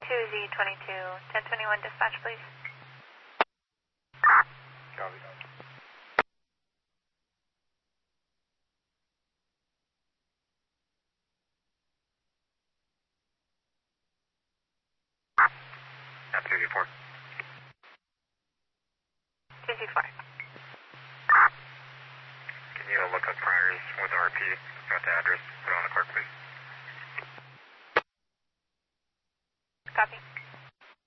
2Z22, 1021 dispatch, please. Copy. At 2Z4. 2Z4. Can you look up priors with RP? Got the address, put it on the clerk, please.